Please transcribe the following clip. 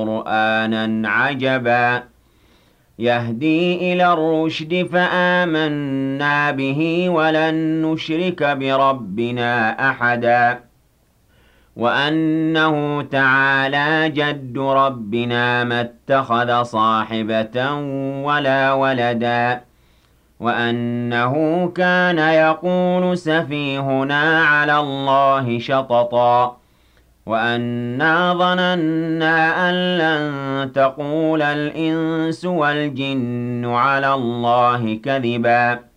قُرْآنًا عَجَبًا يَهْدِي إِلَى الرُّشْدِ فَآمَنَّا بِهِ وَلَن نُّشْرِكَ بِرَبِّنَا أَحَدًا وَأَنَّهُ تَعَالَىٰ جَدُّ رَبِّنَا مَا اتَّخَذَ صَاحِبَةً وَلَا وَلَدًا وَأَنَّهُ كَانَ يَقُولُ سَفِيهُنَا عَلَى اللَّهِ شَطَطًا وَأَنَّا ظَنَنَّا أَن لَّن تَقُولَ الْإِنسُ وَالْجِنُّ عَلَى اللَّهِ كَذِبًا